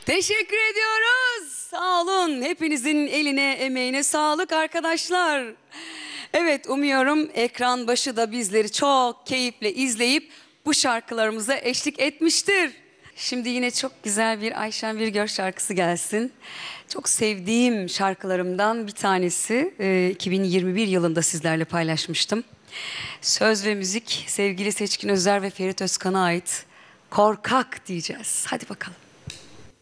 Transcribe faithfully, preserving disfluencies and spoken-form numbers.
Teşekkür ediyoruz. Sağ olun. Hepinizin eline, emeğine sağlık arkadaşlar. Evet, umuyorum ekran başı da bizleri çok keyifle izleyip bu şarkılarımıza eşlik etmiştir. Şimdi yine çok güzel bir Ayşen Birgör şarkısı gelsin. Çok sevdiğim şarkılarımdan bir tanesi. Ee, iki bin yirmi bir yılında sizlerle paylaşmıştım. Söz ve müzik sevgili Seçkin Özer ve Ferit Özkan'a ait. Korkak diyeceğiz. Hadi bakalım.